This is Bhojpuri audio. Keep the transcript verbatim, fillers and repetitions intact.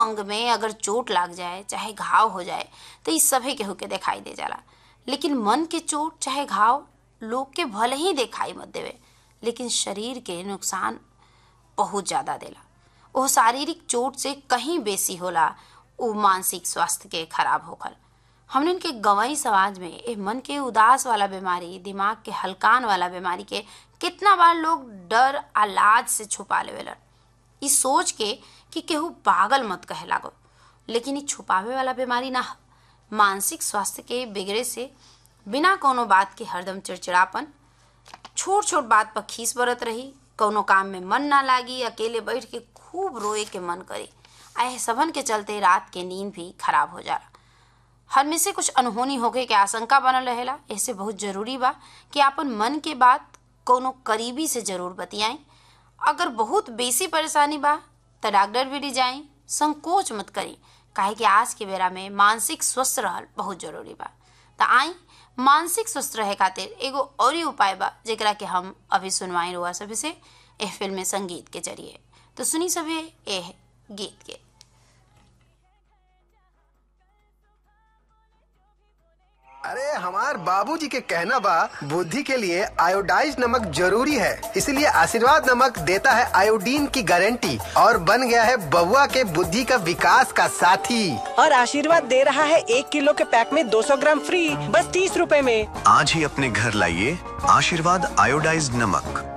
अंग में अगर चोट लाग जाए चाहे घाव हो जाए तो इस सभी केहू के दिखाई दे जाला। लेकिन मन के चोट चाहे घाव लोग के भले ही दिखाई मत देवे, लेकिन शरीर के नुकसान बहुत ज्यादा देला। वो शारीरिक चोट से कहीं बेसी होला वो मानसिक स्वास्थ्य के खराब होखल। हमने के गंवाई समाज में ए मन के उदास वाला बीमारी, दिमाग के हलकान वाला बीमारी के कितना बार लोग डर आ लाज से छुपा लेवेलन, इस सोच के कि केहू पागल मत कहे लागो। लेकिन ये छुपावे वाला बीमारी ना, मानसिक स्वास्थ्य के बिगड़े से बिना कोनो बात के हरदम चिड़चिड़ापन, छोट छोट बात पर खीस बरत रही, कोनो काम में मन ना लागी, अकेले बैठ के खूब रोए के मन करे। आए सबन के चलते रात के नींद भी खराब हो जाला। हर में से कुछ अनहोनी होके के आशंका बनल रहेला। ऐसे बहुत जरूरी बा कि आपन मन के बात कोनो करीबी से जरूर बतियाई। अगर बहुत बेसी परेशानी बा तो डॉक्टर भी ले जाई, संकोच मत करी, काहे कि आज के बेरा में मानसिक स्वस्थ रहल बहुत जरूरी बा। तो आई मानसिक स्वस्थ रहे खातिर एगो और ही उपाय बा जेकरा के हम अभी सुनवाई रुआ सभी से एह फिल्म में संगीत के जरिए। तो सुनी सभी एह गीत के। अरे हमार बाबूजी के कहना बा बुद्धि के लिए आयोडाइज नमक जरूरी है, इसलिए आशीर्वाद नमक देता है आयोडीन की गारंटी और बन गया है बबुआ के बुद्धि का विकास का साथी। और आशीर्वाद दे रहा है एक किलो के पैक में दो सौ ग्राम फ्री, बस तीस रुपए में। आज ही अपने घर लाइए आशीर्वाद आयोडाइज नमक।